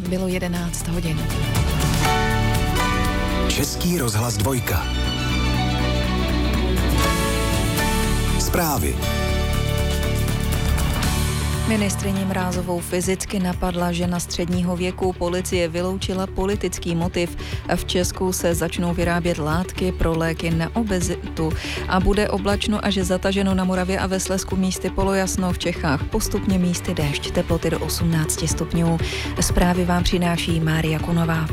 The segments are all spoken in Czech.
bylo 11 hodin. Český rozhlas 2. Zprávy. Ministryni Mrázovou fyzicky napadla žena středního věku. Policie vyloučila politický motiv. V Česku se začnou vyrábět látky pro léky na obezitu a bude oblačno až zataženo na Moravě a ve Slezsku místy polojasno, v Čechách postupně místy déšť, teploty do 18 stupňů. Zprávy vám přináší Mária Kunová.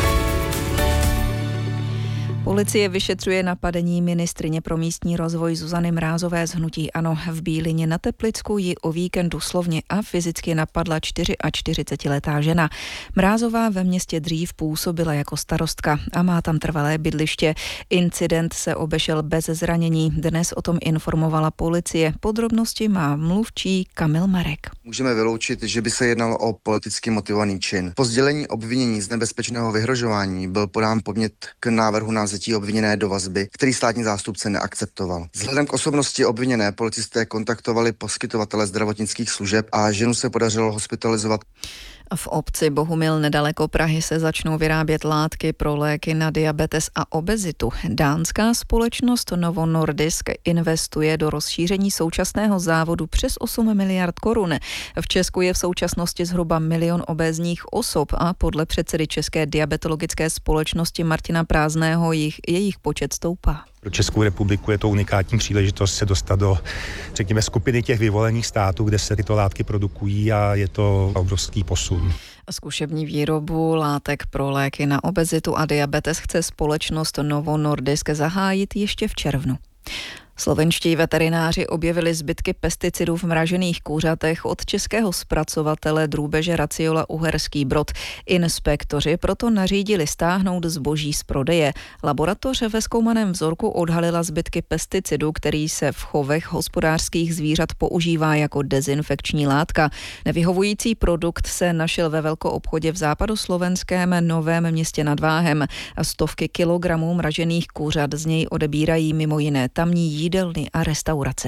Policie vyšetřuje napadení ministryně pro místní rozvoj Zuzany Mrázové z hnutí ANO. V Bílině na Teplicku ji o víkendu slovně a fyzicky napadla 44letá žena. Mrázová ve městě dřív působila jako starostka a má tam trvalé bydliště. Incident se obešel bez zranění. Dnes o tom informovala policie. Podrobnosti má mluvčí Kamil Marek. Můžeme vyloučit, že by se jednalo o politicky motivovaný čin. Po sdělení obvinění z nebezpečného vyhrožování byl podán podnět k návrhu na vzetí obviněné do vazby, který státní zástupce neakceptoval. Vzhledem k osobnosti obviněné policisté kontaktovali poskytovatele zdravotnických služeb a ženu se podařilo hospitalizovat. V obci Bohumil nedaleko Prahy se začnou vyrábět látky pro léky na diabetes a obezitu. Dánská společnost Novo Nordisk investuje do rozšíření současného závodu přes 8 miliard korun. V Česku je v současnosti zhruba 1 milion obézních osob a podle předsedy České diabetologické společnosti Martina Prázdného jejich počet stoupá. Pro Českou republiku je to unikátní příležitost se dostat do, řekněme, skupiny těch vyvolených států, kde se tyto látky produkují a je to obrovský posun. Zkušební výrobu látek pro léky na obezitu a diabetes chce společnost Novo Nordisk zahájit ještě v červnu. Slovenští veterináři objevili zbytky pesticidů v mražených kuřatech od českého zpracovatele drůbeže Raciola Uherský Brod. Inspektoři proto nařídili stáhnout zboží z prodeje. Laboratoř ve zkoumaném vzorku odhalila zbytky pesticidů, který se v chovech hospodářských zvířat používá jako dezinfekční látka. Nevyhovující produkt se našel ve velkoobchodě v západoslovenském Novém Městě nad Váhem. Stovky kilogramů mražených kuřat z něj odebírají mimo jiné tamní jídelny a restaurace.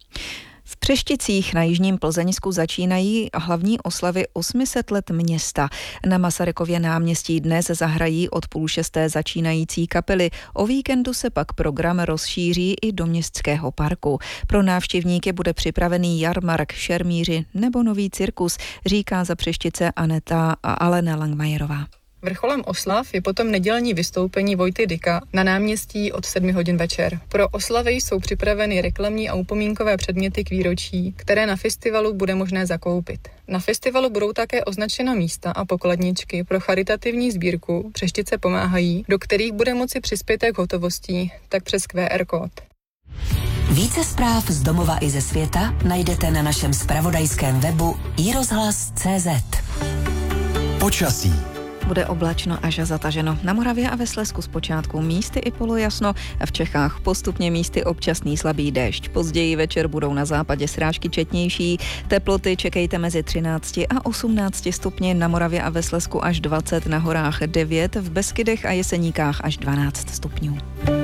V Přešticích na jižním Plzeňsku začínají hlavní oslavy 800 let města. Na Masarykově náměstí dnes zahrají od 5:30 začínající kapely. O víkendu se pak program rozšíří i do městského parku. Pro návštěvníky bude připravený jarmark, šermíři nebo nový cirkus, říká za Přeštice Alena Langmajerová. Vrcholem oslav je potom nedělní vystoupení Vojty Dyka na náměstí od 7 hodin večer. Pro oslavy jsou připraveny reklamní a upomínkové předměty k výročí, které na festivalu bude možné zakoupit. Na festivalu budou také označena místa a pokladničky pro charitativní sbírku Přeštice pomáhají, do kterých bude moci přispět jak hotovostí, tak přes QR kód. Více zpráv z domova i ze světa najdete na našem zpravodajském webu iRozhlas.cz. Počasí. Bude oblačno až zataženo. Na Moravě a ve Slezsku zpočátku místy i polojasno, v Čechách postupně místy občasný slabý déšť. Později večer budou na západě srážky četnější. Teploty čekejte mezi 13 a 18 stupni, na Moravě a ve Slezsku až 20, na horách 9, v Beskydech a Jeseníkách až 12 stupňů.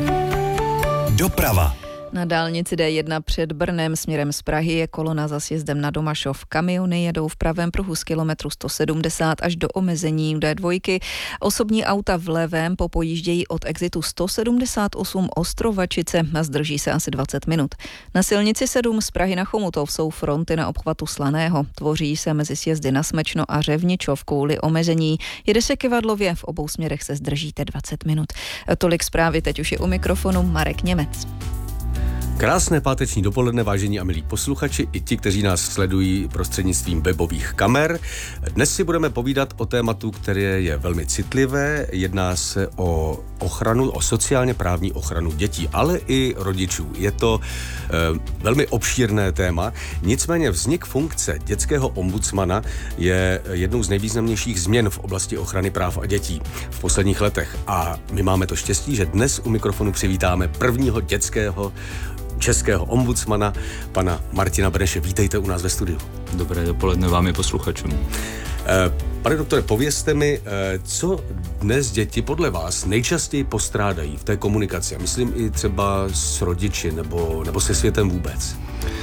Doprava. Na dálnici D1 před Brnem směrem z Prahy je kolona za sjezdem na Domašov. Kamiony jedou v pravém pruhu z kilometru 170 až do omezení D2. Osobní auta v levém popojíždějí od exitu 178 Ostrovačice a zdrží se asi 20 minut. Na silnici 7 z Prahy na Chomutov jsou fronty na obchvatu Slaného. Tvoří se mezi sjezdy na Smečno a Řevničov kvůli omezení. Jede se Kyvadlově, v obou směrech se zdržíte 20 minut. Tolik zprávy, teď už je u mikrofonu Marek Němec. Krásné páteční dopoledne, vážení a milí posluchači, i ti, kteří nás sledují prostřednictvím webových kamer. Dnes si budeme povídat o tématu, které je velmi citlivé. Jedná se o ochranu, o sociálně právní ochranu dětí, ale i rodičů. Je to velmi obšírné téma. Nicméně vznik funkce dětského ombudsmana je jednou z nejvýznamnějších změn v oblasti ochrany práv a dětí v posledních letech. A my máme to štěstí, že dnes u mikrofonu přivítáme prvního dětského českého ombudsmana, pana Martina Beneše. Vítejte u nás ve studiu. Dobré dopoledne vám i posluchačům. Pane doktore, povězte mi, co dnes děti podle vás nejčastěji postrádají v té komunikaci? Myslím i třeba s rodiči nebo se světem vůbec.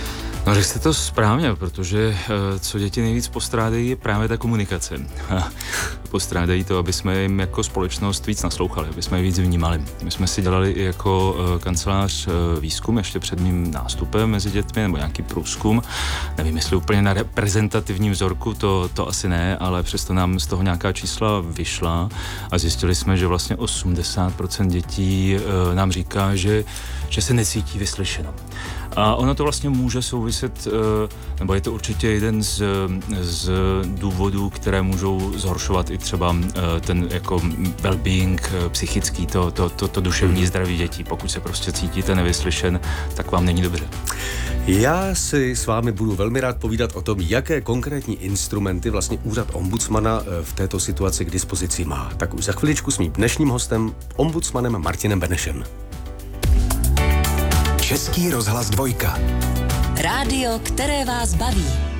No, řekl jste to správně, protože co děti nejvíc postrádají, je právě ta komunikace. Postrádají to, aby jsme jim jako společnost víc naslouchali, aby jsme je víc vnímali. My jsme si dělali i jako kancelář výzkum ještě před mým nástupem mezi dětmi, nebo nějaký průzkum. Nevím, jestli úplně na reprezentativním vzorku, to asi ne, ale přesto nám z toho nějaká čísla vyšla a zjistili jsme, že vlastně 80% dětí nám říká, že se necítí vyslyšeno. A ono to vlastně může souviset, nebo je to určitě jeden z důvodů, které můžou zhoršovat i třeba ten jako well-being psychický, to duševní zdraví dětí. Pokud se prostě cítíte nevyslyšen, tak vám není dobře. Já si s vámi budu velmi rád povídat o tom, jaké konkrétní instrumenty vlastně úřad ombudsmana v této situaci k dispozici má. Tak už za chviličku s mým dnešním hostem, ombudsmanem Martinem Benešem. Český rozhlas 2. Rádio, které vás baví.